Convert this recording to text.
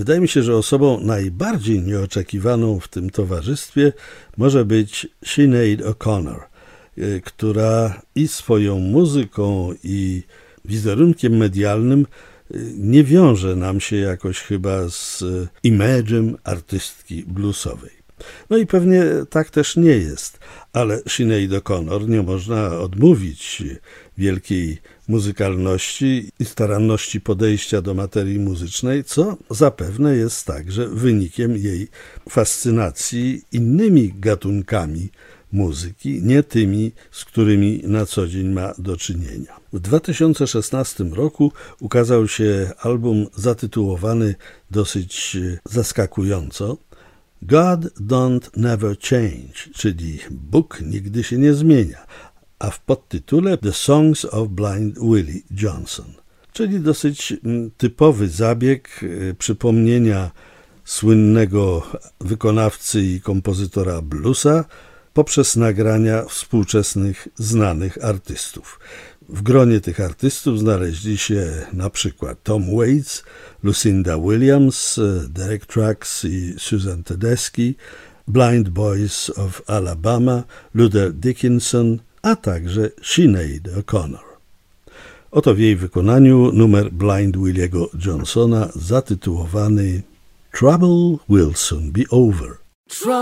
wydaje mi się, że osobą najbardziej nieoczekiwaną w tym towarzystwie może być Sinead O'Connor, która i swoją muzyką, i wizerunkiem medialnym nie wiąże nam się jakoś chyba z image'em artystki bluesowej. No i pewnie tak też nie jest, ale Sinead O'Connor nie można odmówić wielkiej muzykalności i staranności podejścia do materii muzycznej, co zapewne jest także wynikiem jej fascynacji innymi gatunkami muzyki, nie tymi, z którymi na co dzień ma do czynienia. W 2016 roku ukazał się album zatytułowany dosyć zaskakująco God Don't Never Change, czyli Bóg nigdy się nie zmienia, a w podtytule The Songs of Blind Willie Johnson, czyli dosyć typowy zabieg przypomnienia słynnego wykonawcy i kompozytora bluesa poprzez nagrania współczesnych znanych artystów. W gronie tych artystów znaleźli się na przykład Tom Waits, Lucinda Williams, Derek Trucks i Susan Tedeschi, Blind Boys of Alabama, Luther Dickinson, a także Sinead O'Connor. Oto w jej wykonaniu numer Blind Williego Johnsona zatytułowany Trouble Will Soon Be Over.